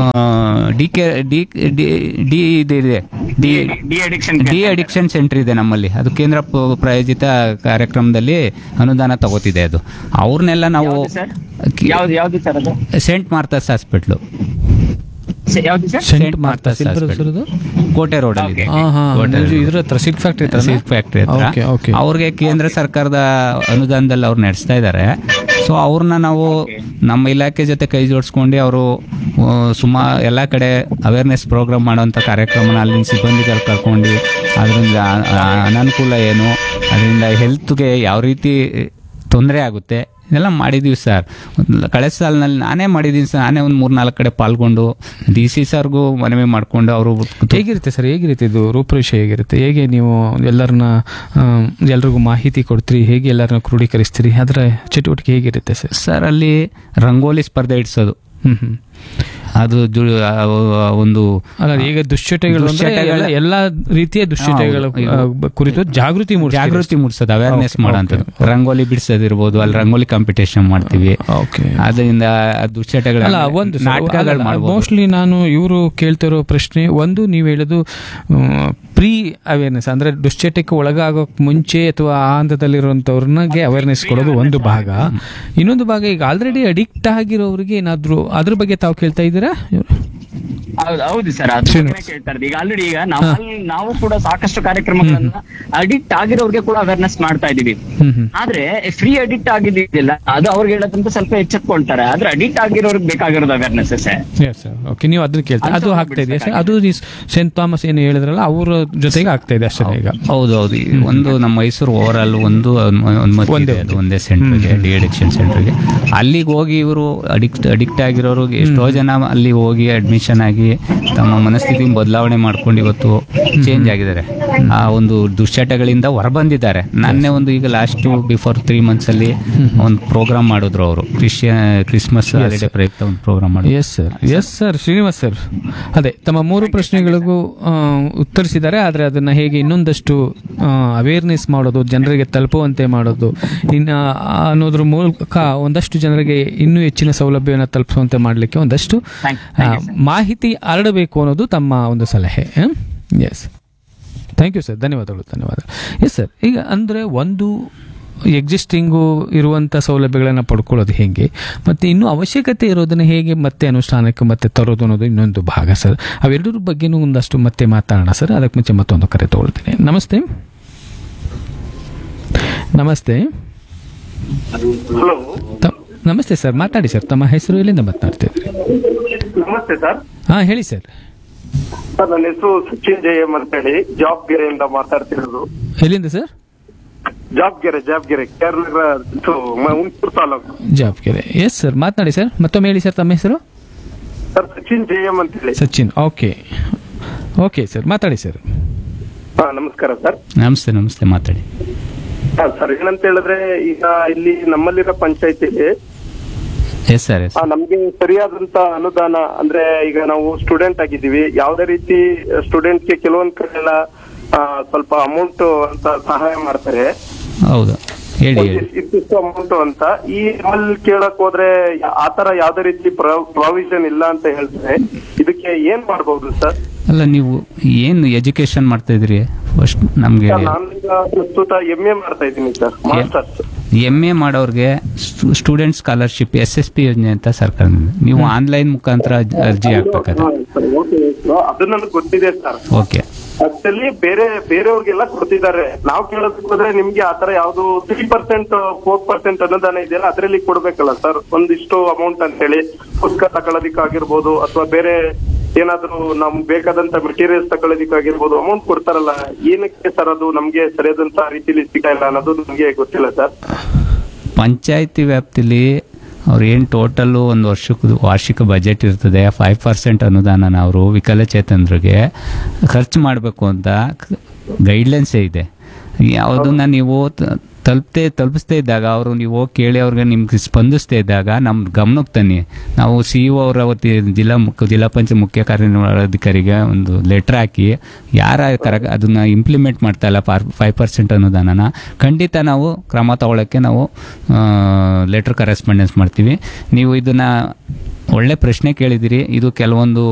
ಡಿ ಅಡಿಕ್ಷನ್ ಸೆಂಟರ್ ಇದೆ ನಮ್ಮಲ್ಲಿ. ಅದು ಕೇಂದ್ರ ಪ್ರಾಯೋಜಿತ ಕಾರ್ಯಕ್ರಮದಲ್ಲಿ ಅನುದಾನ ತಗೋತಿದೆ. ಅದು ಅವ್ರನ್ನೆಲ್ಲ ನಾವು scent Martha's hospital, scent Martha's hospital ಕೋಟೆ ರೋಡ್ ಅಲ್ಲಿ ಸಿಲ್ಕ್ ಫ್ಯಾಕ್ಟ್ರಿ ಹತ್ರ ಅವ್ರಿಗೆ ಕೇಂದ್ರ ಸರ್ಕಾರದ ಅನುದಾನದಲ್ಲಿ ಅವ್ರು ನಡೆಸ್ತಾ ಇದ್ದಾರೆ. ಸೊ ಅವ್ರನ್ನ ನಾವು ನಮ್ಮ ಇಲಾಖೆ ಜೊತೆ ಕೈ ಜೋಡಿಸ್ಕೊಂಡು ಅವರು ಎಲ್ಲ ಕಡೆ ಅವೇರ್ನೆಸ್ ಪ್ರೋಗ್ರಾಮ್ ಮಾಡೋಂಥ ಕಾರ್ಯಕ್ರಮನ ಅಲ್ಲಿನ ಸಿಬ್ಬಂದಿಗಳು ಕರ್ಕೊಂಡು ಅದರಿಂದ ಅನಾನುಕೂಲ ಏನು, ಅದರಿಂದ ಹೆಲ್ತ್ಗೆ ಯಾವ ರೀತಿ ತೊಂದರೆ ಆಗುತ್ತೆ ಇದೆಲ್ಲ ಮಾಡಿದೀವಿ ಸರ್. ಕಳೆದ ಸಾಲಿನಲ್ಲಿ ನಾನೇ ಮಾಡಿದ್ದೀನಿ ಸರ್. ನಾನೇ ಒಂದು 3-4 ಕಡೆ ಪಾಲ್ಗೊಂಡು DC ಸರ್ಗೂ ಮನವಿ ಮಾಡಿಕೊಂಡು ಅವರು. ಹೇಗಿರುತ್ತೆ ಸರ್, ಹೇಗಿರುತ್ತೆ ಇದು ರೂಪುರೇಷೆ ಹೇಗಿರುತ್ತೆ? ಹೇಗೆ ನೀವು ಎಲ್ರಿಗೂ ಮಾಹಿತಿ ಕೊಡ್ತೀರಿ, ಹೇಗೆ ಎಲ್ಲರನ್ನ ಕ್ರೋಢೀಕರಿಸ್ತೀರಿ, ಅದರ ಚಟುವಟಿಕೆ ಹೇಗಿರುತ್ತೆ ಸರ್? ಸರ್ ಅಲ್ಲಿ ರಂಗೋಲಿ ಸ್ಪರ್ಧೆ ಇಡ್ಸೋದು, ಅದು ಒಂದು ಈಗ ದುಶ್ಚಟಗಳು ಎಲ್ಲ ರೀತಿಯ ದುಶ್ಚಟಗಳ ಕುರಿತು ಜಾಗೃತಿ ಮೂಡಿಸೋದು, ಅವೇರ್ನೆಸ್ ಮಾಡೋಂಥದ್ದು. ರಂಗೋಲಿ ಬಿಡಿಸೋದಿರ್ಬೋದು, ಅಲ್ಲಿ ರಂಗೋಲಿ ಕಾಂಪಿಟೇಷನ್ ಮಾಡ್ತೀವಿ. ಅದರಿಂದ ದುಶ್ಚಟಗಳ ನಾಟಕಗಳು ಮಾಡ್ಬೋದು. ಮೋಸ್ಟ್ಲಿ ನಾನು ಇವರು ಕೇಳ್ತಿರೋ ಪ್ರಶ್ನೆ ಒಂದು, ನೀವು ಹೇಳೋದು ಪ್ರೀ ಅವೇರ್ನೆಸ್ ಅಂದ್ರೆ ದುಶ್ಚಟಕ್ಕೆ ಒಳಗಾಗೋಕ್ ಮುಂಚೆ ಅಥವಾ ಆ ಹಂತದಲ್ಲಿರುವಂತವ್ರನ್ಗೆ ಅವೇರ್ನೆಸ್ ಕೊಡೋದು ಒಂದು ಭಾಗ. ಇನ್ನೊಂದು ಭಾಗ ಈಗ ಆಲ್ರೆಡಿ ಅಡಿಕ್ಟ್ ಆಗಿರೋರಿಗೆ ಏನಾದ್ರು ಅದ್ರ ಬಗ್ಗೆ ತಾವು ಕೇಳ್ತಾ ಇದ್ದೀರಾ? ಹೌದು ಸರ್, ಕೇಳ್ತಾ ಇರೋದು. ಈಗ ಆಲ್ರೆಡಿ ಈಗ ನಾವು ಕೂಡ ಸಾಕಷ್ಟು ಕಾರ್ಯಕ್ರಮಗಳನ್ನ ಅಡಿಕ್ಟ್ ಆಗಿರೋರಿಗೆ ಕೂಡ ಅವೇರ್ನೆಸ್ ಮಾಡ್ತಾ ಇದೀವಿ. ಆದ್ರೆ ಫ್ರೀ ಅಡಿಕ್ಟ್ ಆಗಿದ್ದಿಲ್ಲ, ಅದು ಅವ್ರಿಗೆ ಹೇಳೋದಂತ ಸ್ವಲ್ಪ ಎಚ್ಚೆತ್ಕೊಳ್ತಾರೆ. ಆದ್ರೆ ಅಡಿಕ್ಟ್ ಆಗಿರೋರಿಗೆ ಬೇಕಾಗಿರೋದು ಅವೇರ್ನೆಸ್ ಸರ್. ನೀವು ಅದನ್ನ ಕೇಳ್ತಾರೆ, ಅದು ಆಗ್ತಾ ಇದೆ ಸರ್. ಅದು ಸೆಂಟ್ ಥಾಮಸ್ ಏನು ಹೇಳಿದ್ರಲ್ಲ ಅವ್ರ ಜೊತೆಗೆ ಆಗ್ತಾ ಇದೆ ಅಷ್ಟೇ ಈಗ. ಹೌದೌದು. ಒಂದು ನಮ್ಮ ಮೈಸೂರು ಓವರ್ ಆಲ್ ಒಂದೇ ಸೆಂಟರ್ಗೆ, ಡಿ ಅಡಿಕ್ಷನ್ ಸೆಂಟರ್ಗೆ ಅಲ್ಲಿಗೆ ಹೋಗಿ ಇವರು ಅಡಿಕ್ಟ್ ಆಗಿರೋರಿಗೆ ಎಷ್ಟೋ ಜನ ಅಲ್ಲಿ ಹೋಗಿ ಅಡ್ಮಿಷನ್ ಆಗಿ ತಮ್ಮ ಮನಸ್ಥಿತಿ ಬದಲಾವಣೆ ಮಾಡ್ಕೊಂಡು ಇವತ್ತು ಚೇಂಜ್ ಆಗಿದ್ದಾರೆ. ಆ ಒಂದು ದುಶ್ಚಟಗಳಿಂದ ಹೊರಬಂದಿದ್ದಾರೆ. ನನ್ನೇ ಒಂದು ಈಗ ಲಾಸ್ಟ್ ಬಿಫೋರ್ 3 months ಅಲ್ಲಿ ಒಂದು ಪ್ರೋಗ್ರಾಮ್ ಮಾಡಿದ್ರು ಅವರು, ಕ್ರಿಸ್ಮಸ್ ಹಾಲಿಡೇ ಪ್ರಯುಕ್ತ ಒಂದು ಪ್ರೋಗ್ರಾಮ್ ಮಾಡಿದ್ರು. ಎಸ್ ಸರ್ ಶ್ರೀನಿವಾಸ್ ಸರ್, ಅದೇ ತಮ್ಮ 3 ಪ್ರಶ್ನೆಗಳಿಗೂ ಉತ್ತರಿಸಿದ್ದಾರೆ. ಆದರೆ ಅದನ್ನ ಹೇಗೆ ಇನ್ನೊಂದಷ್ಟು ಅವೇರ್ನೆಸ್ ಮಾಡೋದು, ಜನರಿಗೆ ತಲುಪುವಂತೆ ಮಾಡೋದು ಅನ್ನೋದ್ರ ಮೂಲಕ ಒಂದಷ್ಟು ಜನರಿಗೆ ಇನ್ನೂ ಹೆಚ್ಚಿನ ಸೌಲಭ್ಯವನ್ನು ತಲುಪಿಸುವಂತೆ ಮಾಡಲಿಕ್ಕೆ ಒಂದಷ್ಟು ಮಾಹಿತಿ ಹರಡಬೇಕು ಅನ್ನೋದು ತಮ್ಮ ಒಂದು ಸಲಹೆ. ಎಸ್, ಥ್ಯಾಂಕ್ ಯು ಸರ್, ಧನ್ಯವಾದಗಳು. ಎಸ್ ಸರ್, ಈಗ ಅಂದರೆ ಒಂದು ಎಕ್ಸಿಸ್ಟಿಂಗು ಇರುವಂಥ ಸೌಲಭ್ಯಗಳನ್ನು ಪಡ್ಕೊಳ್ಳೋದು ಹೇಗೆ, ಮತ್ತು ಇನ್ನೂ ಅವಶ್ಯಕತೆ ಇರೋದನ್ನು ಹೇಗೆ ಮತ್ತೆ ಅನುಷ್ಠಾನಕ್ಕೆ ಮತ್ತೆ ತರೋದು ಅನ್ನೋದು ಇನ್ನೊಂದು ಭಾಗ ಸರ್. ಅವೆರಡರ ಬಗ್ಗೆನೂ ಒಂದಷ್ಟು ಮತ್ತೆ ಮಾತಾಡೋಣ ಸರ್. ಅದಕ್ಕೆ ಮುಂಚೆ ಮತ್ತೊಂದು ಕರೆ ತಗೊಳ್ತೀನಿ. ನಮಸ್ತೆ. ನಮಸ್ತೆ ಸರ್, ಮಾತಾಡಿ ಸರ್. ತಮ್ಮ ಹೆಸರು, ಎಲ್ಲಿಂದ ಮಾತನಾಡ್ತಿದ್ರಿ? ನಮಸ್ತೆ ಸರ್. ಹೇಳಿ ಸರ್. ಸರ್, ನನ್ನ ಹೆಸರು ಸಚಿನ್ ಜಯಮ್ ಅಂತ ಹೇಳಿ ಜಾಬ್ಗೆರೆಯಿಂದ ಮಾತಾಡ್ತಿರೋದು. ಎಲ್ಲಿಂದ sir? ಜಾಬ್ಗೆರೆ Kerala, Hunsur taluk. ಜಾಬ್ಗೆರೆ. Yes sir, ಮಾತನಾಡಿ ಸರ್. ಮತ್ತೊಮ್ಮೆ ಹೇಳಿ ಸರ್ ತಮ್ಮ ಹೆಸರು. ಸರ್, ಸಚಿನ್ ಜಯಮ್ ಅಂತ ಹೇಳಿ. ಸಚಿನ್, ಓಕೆ ಸರ್, ಮಾತಾಡಿ ಸರ್. ನಮಸ್ಕಾರ ಸರ್. ನಮಸ್ತೆ, ಮಾತಾಡಿ. ಸರ್, ಏನಂತ ಹೇಳಿದ್ರೆ ಈಗ ಇಲ್ಲಿ ನಮ್ಮಲ್ಲಿರೋ ಪಂಚಾಯತಿಲಿ ನಮ್ಗೆ ಸರಿಯಾದಂತ ಅನುದಾನ ಅಂದ್ರೆ ಈಗ ನಾವು ಸ್ಟೂಡೆಂಟ್ ಆಗಿದ್ದೀವಿ. ಯಾವ್ದೇ ರೀತಿ ಸ್ಟೂಡೆಂಟ್ಗೆ ಕೆಲವೊಂದ್ ಕಡೆ ಎಲ್ಲ ಸ್ವಲ್ಪ ಅಮೌಂಟ್ ಅಂತ ಸಹಾಯ ಮಾಡ್ತಾರೆ. ಹೌದು, ಇಷ್ಟು ಅಮೌಂಟ್ ಅಂತ. ಈ ಅಲ್ಲಿ ಕೇಳಕ್ ಹೋದ್ರೆ ಆತರ ಯಾವ್ದೇ ರೀತಿ ಪ್ರಾವಿಷನ್ ಇಲ್ಲ ಅಂತ ಹೇಳ್ತಾರೆ. ಇದಕ್ಕೆ ಏನ್ ಮಾಡ್ಬಹುದು ಸರ್? ಅಲ್ಲ, ನೀವು ಏನು ಎಜುಕೇಶನ್ ಮಾಡ್ತಾ ಇದ್ರಿ ಫಸ್ಟ್ ನಮ್ಗೆ? ನಾನೀಗ ಪ್ರಸ್ತುತ MA ಮಾಡ್ತಾ ಇದ್ದೀನಿ ಸರ್, ಮಾಸ್ಟರ್ಸ್. MA ಮಾಡೋರ್ಗೆ ಸ್ಟೂಡೆಂಟ್ ಸ್ಕಾಲರ್ಶಿಪ್ SSP ಯೋಜನೆ ಅಂತ ಸರ್ಕಾರದಿಂದ ನೀವು ಆನ್ಲೈನ್ ಮುಖಾಂತರ ಅರ್ಜಿ ಹಾಕ್ಬೇಕಾದ್ರೆ. ಅದು ನನಗೆ ಗೊತ್ತಿದೆ ಸರ್. ಓಕೆ, ಆಕ್ಚುಲಿ ಬೇರೆಯವ್ರಿಗೆಲ್ಲ ಕೊಡ್ತಿದ್ದಾರೆ. ನಾವು ಕೇಳೋದಕ್ಕೆ ಹೋದ್ರೆ ನಿಮ್ಗೆ ಆತರ ಯಾವ್ದು 3% 4% ಅನುದಾನ ಇದೆಯಲ್ಲ ಅದ್ರಲ್ಲಿ ಕೊಡ್ಬೇಕಲ್ಲ ಸರ್, ಒಂದಿಷ್ಟು ಅಮೌಂಟ್ ಅಂತ ಹೇಳಿ. ಪುಸ್ತಕ ತಗೊಳ್ಳೋದಿಕ್ಕಾಗಿರ್ಬೋದು ಅಥವಾ ಬೇರೆ ಏನಾದ್ರು ನಮ್ಗೆ ಬೇಕಾದಂತ ಮೆಟೀರಿಯಲ್ಸ್ ತಗೊಳ್ಳೋದಿಕ್ಕಾಗಿರ್ಬೋದು ಅಮೌಂಟ್ ಕೊಡ್ತಾರಲ್ಲ. ಏನಕ್ಕೆ ಸರ್ ಅದು ನಮ್ಗೆ ಸರಿಯಾದಂತ ರೀತಿಲಿ ಸಿಗ್ತಾ ಇಲ್ಲ ಅನ್ನೋದು ನಮ್ಗೆ ಗೊತ್ತಿಲ್ಲ ಸರ್. ಪಂಚಾಯತಿ ವ್ಯಾಪ್ತಿಲಿ ಅವ್ರು ಏನು ಟೋಟಲ್ಲು ಒಂದು ವರ್ಷಕ್ಕೆ ವಾರ್ಷಿಕ ಬಜೆಟ್ ಇರ್ತದೆ 5% ಅನುದಾನನ ಅವರು ವಿಕಲಚೇತನರಿಗೆ ಖರ್ಚು ಮಾಡಬೇಕು ಅಂತ ಗೈಡ್ಲೈನ್ಸೇ ಇದೆ. ಯಾವುದನ್ನ ನೀವು ತಲುಪಿಸ್ತಾ ಇದ್ದಾಗ ಅವರು ನೀವು ಕೇಳಿ ಅವ್ರಿಗೆ ನಿಮ್ಗೆ ಸ್ಪಂದಿಸ್ತಾ ಇದ್ದಾಗ ನಮ್ಮ ಗಮನಕ್ಕೆ ತನ್ನಿ. ನಾವು CEO ಅವರ ಜಿಲ್ಲಾ ಪಂಚಾಯತ್ ಮುಖ್ಯ ಕಾರ್ಯನಿರ್ವಹಣಾಧಿಕಾರಿಗೆ ಒಂದು ಲೆಟ್ರ್ ಹಾಕಿ ಅದನ್ನು ಇಂಪ್ಲಿಮೆಂಟ್ ಮಾಡ್ತಾ ಇಲ್ಲ 5% ಅನುದಾನನ ಖಂಡಿತ ನಾವು ಕ್ರಮ ತಗೊಳ್ಳೋಕ್ಕೆ ನಾವು ಲೆಟ್ರ್ ಕರೆಸ್ಪಾಂಡೆನ್ಸ್ ಮಾಡ್ತೀವಿ. ನೀವು ಇದನ್ನು ಒಳ್ಳೆ ಪ್ರಶ್ನೆ ಕೇಳಿದಿರಿ. ಇದು ಕೆಲವೊಂದು